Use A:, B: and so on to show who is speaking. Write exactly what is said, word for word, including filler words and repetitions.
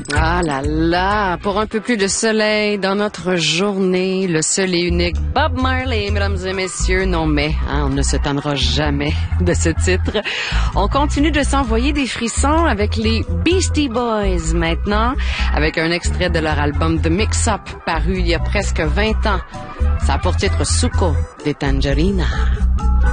A: Ah là là, pour un peu plus de soleil dans notre journée, le seul et unique Bob Marley, mesdames et messieurs. Non mais, hein, on ne se tannera jamais de ce titre. On continue de s'envoyer des frissons avec les Beastie Boys maintenant, avec un extrait de leur album The Mix-Up, paru il y a presque vingt ans. Ça a pour titre Succo de Tangerina.